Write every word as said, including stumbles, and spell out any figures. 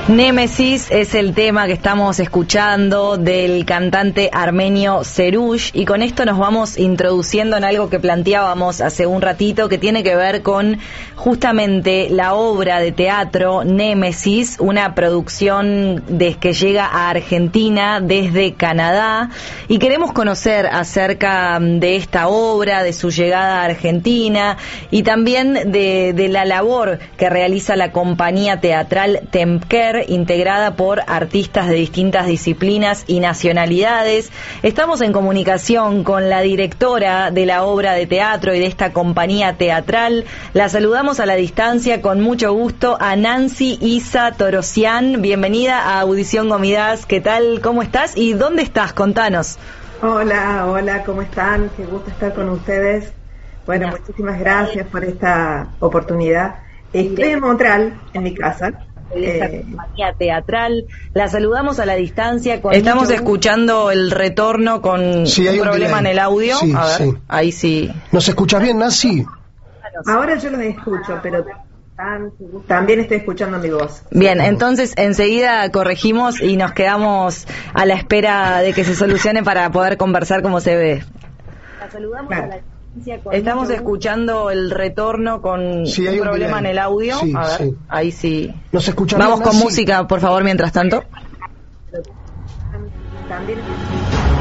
Némesis es el tema que estamos escuchando del cantante armenio Serush, y con esto nos vamos introduciendo en algo que planteábamos hace un ratito, que tiene que ver con justamente la obra de teatro Némesis, una producción de, que llega a Argentina desde Canadá, y queremos conocer acerca de esta obra, de su llegada a Argentina y también de, de la labor que realiza la compañía teatral Temker, integrada por artistas de distintas disciplinas y nacionalidades. Estamos en comunicación con la directora de la obra de teatro y de esta compañía teatral. La saludamos a la distancia con mucho gusto a Nancy Isa Torosian. Bienvenida a Audición Gomidas. ¿Qué tal? ¿Cómo estás? ¿Y dónde estás? Contanos. Hola, hola, ¿cómo están? Qué gusto estar con ustedes. Bueno, Gracias. muchísimas gracias por esta oportunidad. Estoy en Montreal, en mi casa. De esta eh, compañía teatral. La saludamos a la distancia. Con Estamos escuchando el retorno con sí, un un problema delay. en el audio. Sí, a ver, sí. ahí sí. ¿Nos escuchas bien, Nancy? Ahora yo los escucho, pero tan- también estoy escuchando mi voz. Bien, entonces enseguida corregimos y nos quedamos a la espera de que se solucione para poder conversar como se ve. La saludamos Claro. a la distancia. Con Estamos escuchando el retorno con Sí, hay un un problema en delay. el audio. Sí, a ver, sí. ahí sí. ¿Nos escuchas Vamos bien, con Nancy? música, por favor, mientras tanto. También